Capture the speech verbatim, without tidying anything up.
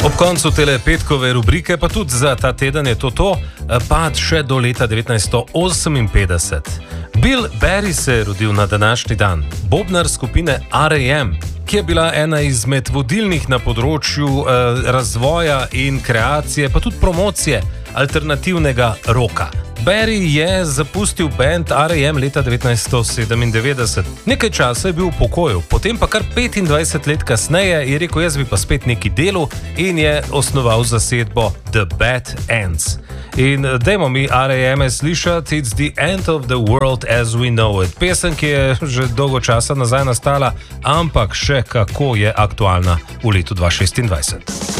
Ob koncu tele petkove rubrike, pa tudi za ta teden je to to, pad še do leta devetnajststo oseminpetdeset. Bill Berry se je rodil na današnji dan, bobnar skupine R E M, ki je bila ena izmed vodilnih na področju eh, razvoja in kreacije, pa tudi promocije alternativnega roka. Berry je zapustil band R E M leta devetnajststo sedemindevetdeset. Nekaj časa je bil v pokoju, potem pa kar petindvajset let kasneje je rekel, jaz bi pa spet neki delu in je osnoval zasedbo The Bad Ants. In dajmo mi R E M slišati It's the End of the World as We Know It. Pesem, ki je že dolgo časa nazaj nastala, ampak še kako je aktualna v letu dva tisoč šestindvajset.